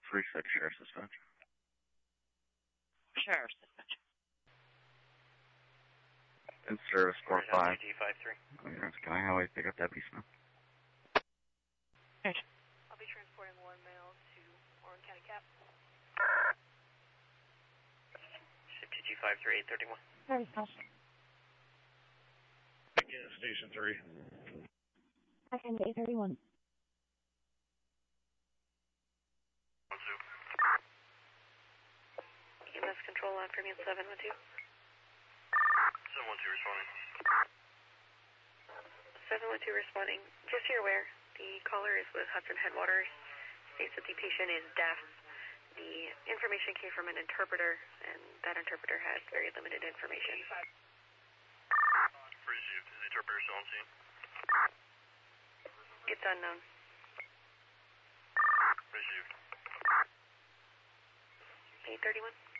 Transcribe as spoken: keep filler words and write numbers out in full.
three six, Sheriff Dispatch. Sheriff Dispatch. In service, four five. T five three. Lawrence County Highway, pick up Deputy Smith. Right. I'll be transporting one male to Orange County Cap. Ship T G five three eight thirty-one. Very fast. Again, Station three. Second, eight thirty-one. E M S control on premium seven one two. seven one two responding. seven one two responding. Just so you're aware, the caller is with Hudson Headwaters. States that the patient is deaf. The information came from an interpreter, and that interpreter had very limited information. Received. Is the interpreter still on scene? It's unknown. Received. eight thirty-one.